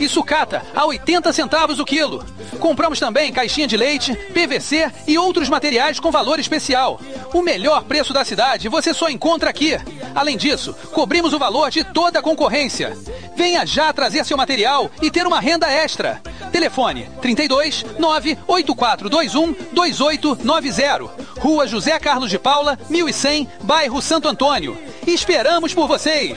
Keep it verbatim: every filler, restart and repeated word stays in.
e sucata a oitenta centavos o quilo. Compramos também caixinha de leite, P V C e outros materiais com valor especial. O melhor preço da cidade você só encontra aqui. Além disso, cobrimos o valor de toda a concorrência. Venha já trazer seu material e ter uma renda extra. Telefone trinta e dois, nove oito quatro dois um, dois oito nove zero. Rua José Carlos de Paula, mil e cem, bairro Santo Antônio. Esperamos por vocês!